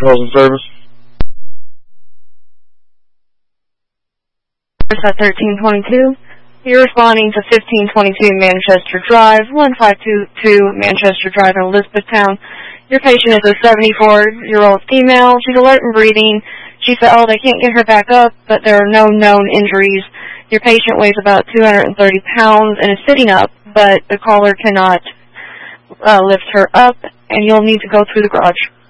calls and service. At 1322. You're responding to 1522 Manchester Drive, 1522 Manchester Drive in Elizabethtown. Your patient is a 74-year-old female. She's alert and breathing. She fell. They can't get her back up, but there are no known injuries. Your patient weighs about 230 pounds and is sitting up, but the caller cannot lift her up, and you'll need to go through the garage.